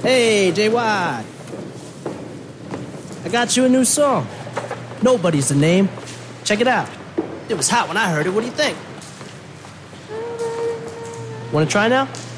Hey, JY. I got you a new song. Nobody's the name. Check it out. It was hot when I heard it. What do you think? Want to try now?